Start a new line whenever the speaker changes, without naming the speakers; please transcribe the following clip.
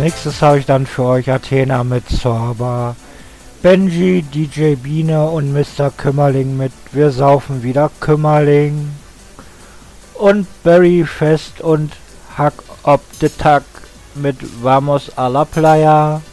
nächstes habe ich dann für euch Athena mit Zorba, Benji, DJ Biene und Mr. Kümmerling mit Wir saufen wieder Kümmerling und Barry Fest und Hack Op the Tag mit Vamos a la Playa.